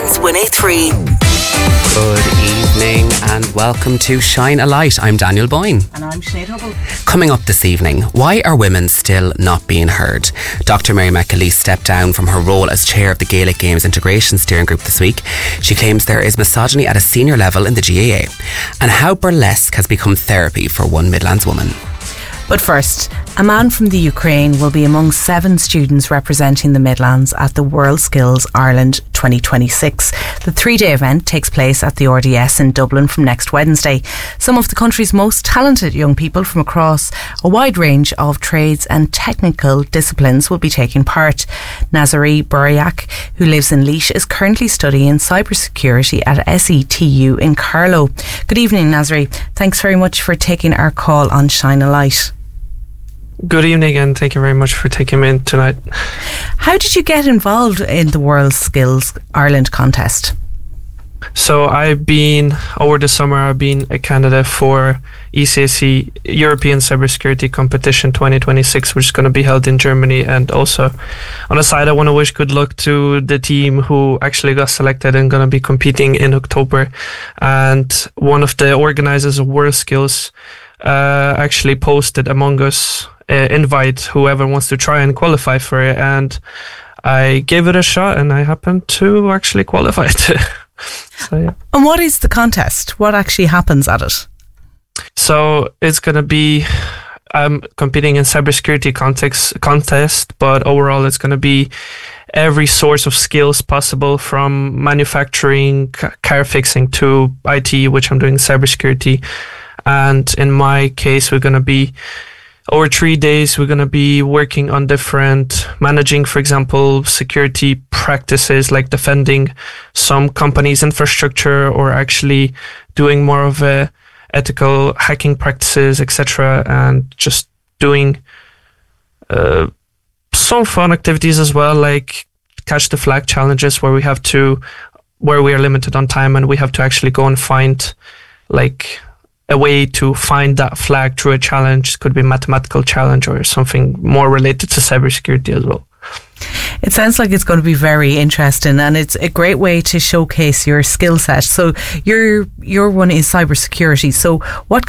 Cork's 103. Good evening and welcome to Shine a Light. I'm Daniel Boyne. And I'm Sinead Hubble. Coming up this evening, why are women still not being heard? Dr. Mary McAleese stepped down from her role as chair of the Gaelic Games Integration Steering Group this week. She claims there is misogyny at a senior level in the GAA. And how burlesque has become therapy for one Midlands woman. But first, a man from the Ukraine will be among 7 students representing the Midlands at the WorldSkills Ireland 2026. The 3-day event takes place at the RDS in Dublin from next Wednesday. Some of the country's most talented young people from across a wide range of trades and technical disciplines will be taking part. Nazari Buryak, who lives in Laois, is currently studying cybersecurity at SETU in Carlow. Good evening, Nazari. Thanks very much for taking our call on Shine a Light. Good evening and thank you very much for taking me in tonight. How did you get involved in the WorldSkills Ireland contest? So over the summer I've been a candidate for ECAC European Cybersecurity Competition 2026, which is going to be held in Germany. And also on the side, I want to wish good luck to the team who actually got selected and going to be competing in October. And one of the organizers of WorldSkills actually posted Among Us invite whoever wants to try and qualify for it, and I gave it a shot and I happened to actually qualify it. So, yeah. And what is the contest? What actually happens at it? So it's going to be competing in cybersecurity contest, but overall it's going to be every source of skills possible, from manufacturing, car fixing to IT, which I'm doing cybersecurity. And in my case, we're going to be over 3 days, we're going to be working on managing, for example, security practices like defending some company's infrastructure, or actually doing more of ethical hacking practices, etc. And just doing some fun activities as well, like catch the flag challenges where we are limited on time and we have to actually go and find a way to find that flag through a challenge. It could be a mathematical challenge or something more related to cybersecurity as well. It sounds like it's going to be very interesting, and it's a great way to showcase your skill set. So your one is cybersecurity. So what